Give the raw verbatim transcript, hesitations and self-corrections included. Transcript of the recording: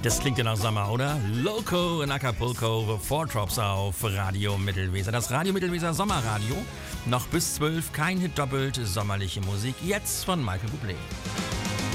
Das klingt ja nach Sommer, oder? Loco in Acapulco, Four Drops auf Radio Mittelweser. Das Radio Mittelweser Sommerradio. Noch bis zwölf, kein Hit doppelt, sommerliche Musik. Jetzt von Michael Bublé.